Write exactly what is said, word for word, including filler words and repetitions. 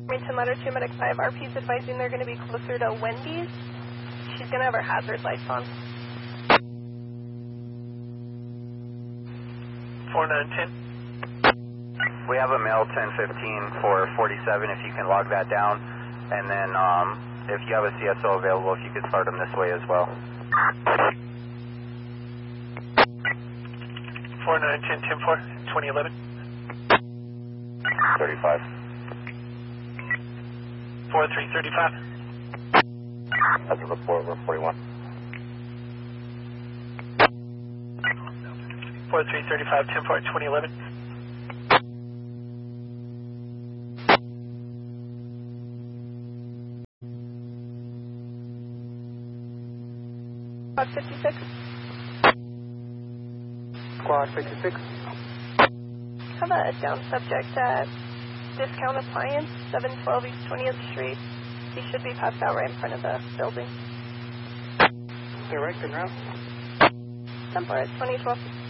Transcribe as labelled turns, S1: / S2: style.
S1: Remington letter two, medic five, R P's advising they're going to be closer to Wendy's. She's going to have her hazard lights on.
S2: four nine ten.
S3: We have a male ten fifteen for forty-seven, if you can log that down. And then um, if you have a C S O available, if you could start them this way as well.
S2: four nine ten ten four, twenty eleven.
S3: thirty-five.
S2: four three thirty-five.
S3: That's a report, we're forty-one.
S2: four three thirty-five, ten four, twenty eleven.
S1: Squad fifty-six.
S4: Squad fifty-six.
S1: Have a down subject at Discount Appliance, seven twelve East twentieth Street. He should be passed out right in front of the building.
S4: Direct and route.
S1: ten four, twenty twelve.